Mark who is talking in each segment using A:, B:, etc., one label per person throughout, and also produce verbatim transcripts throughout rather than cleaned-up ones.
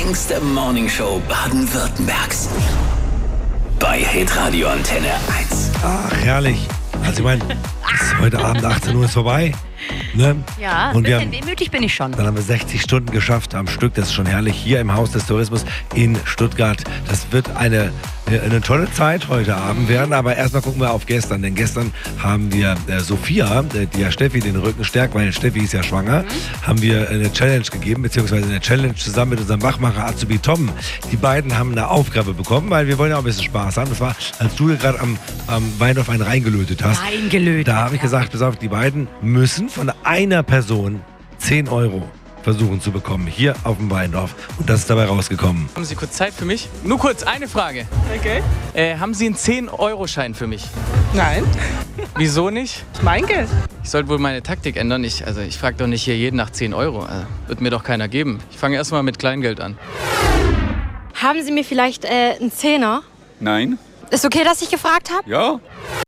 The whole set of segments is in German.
A: längste Morningshow Baden-Württembergs. Bei Hitradio Antenne eins.
B: Ach, herrlich. Also ich meine, heute Abend achtzehn Uhr ist vorbei. Ne?
C: Ja,
B: und
C: ein bisschen
B: haben,
C: wehmütig bin ich schon.
B: Dann haben wir sechzig Stunden geschafft am Stück. Das ist schon herrlich. Hier im Haus des Tourismus in Stuttgart. Das wird eine, eine tolle Zeit heute Abend werden. Aber erstmal gucken wir auf gestern. Denn gestern haben wir äh, Sophia, die ja Steffi den Rücken stärkt, weil Steffi ist ja schwanger, mhm. haben wir eine Challenge gegeben, beziehungsweise eine Challenge zusammen mit unserem Wachmacher Azubi Tom. Die beiden haben eine Aufgabe bekommen, weil wir wollen ja auch ein bisschen Spaß haben. Das war, als du gerade am, am Weindorf einen reingelötet hast.
C: Reingelötet.
B: Da habe ich
C: ja.
B: gesagt, pass auf, die beiden müssen von einer Person zehn Euro versuchen zu bekommen, hier auf dem Weindorf. Und das ist dabei rausgekommen.
D: Haben Sie kurz Zeit für mich? Nur kurz, eine Frage.
E: Okay.
D: Äh, haben Sie einen zehn Euro Schein für mich?
E: Nein.
D: Wieso nicht?
E: Das ist mein Geld.
D: Ich sollte wohl meine Taktik ändern. Ich, also ich frage doch nicht hier jeden nach zehn Euro. Also, wird mir doch keiner geben. Ich fange erstmal mit Kleingeld an.
F: Haben Sie mir vielleicht äh, einen Zehner?
G: Nein.
F: Ist okay, dass ich gefragt habe?
G: Ja.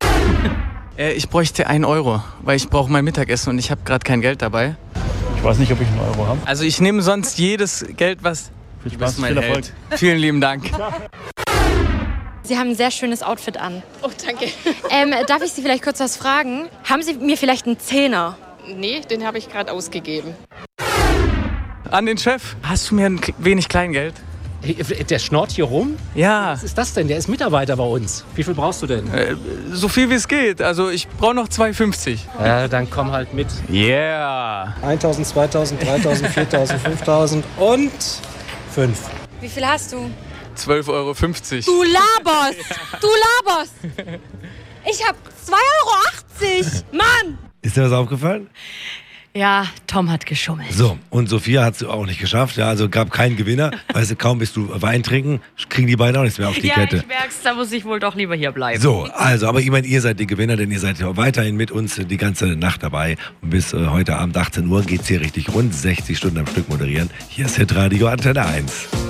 D: Äh, ich bräuchte einen Euro, weil ich brauche mein Mittagessen und ich habe gerade kein Geld dabei.
H: Ich weiß nicht, ob ich einen Euro habe.
D: Also ich nehme sonst jedes Geld, was...
H: Viel
D: Du bist
H: Spaß,
D: mein
H: viel Erfolg.
D: Held. Vielen lieben Dank.
F: Sie haben ein sehr schönes Outfit an.
I: Oh, danke.
F: Ähm, darf ich Sie vielleicht kurz was fragen? Haben Sie mir vielleicht einen Zehner?
I: Nee, den habe ich gerade ausgegeben.
D: An den Chef. Hast du mir ein wenig Kleingeld?
J: Der schnort hier rum?
D: Ja.
J: Was ist das denn? Der ist Mitarbeiter bei uns. Wie viel brauchst du denn?
D: Äh, so viel wie es geht. Also ich brauche noch zwei fünfzig.
J: Ja, dann komm halt mit.
D: Yeah.
J: eintausend, zweitausend, dreitausend, viertausend, fünftausend und fünf.
F: Wie viel hast du?
D: zwölf Euro fünfzig.
F: Du laberst! Du laberst! Ich hab zwei Euro achtzig! Mann!
B: Ist dir was aufgefallen?
C: Ja, Tom hat geschummelt.
B: So, und Sophia hat es auch nicht geschafft. Ja, also gab keinen Gewinner. Weißt du, kaum bist du Wein trinken, kriegen die beiden auch nichts mehr auf die
C: ja,
B: Kette.
C: ich merk's, da muss ich wohl doch lieber hier bleiben.
B: So, also, aber ich meine, ihr seid die Gewinner, denn ihr seid ja weiterhin mit uns die ganze Nacht dabei. Und bis äh, heute Abend achtzehn Uhr geht's hier richtig rund. sechzig Stunden am Stück moderieren. Hier ist Hitradio Antenne eins.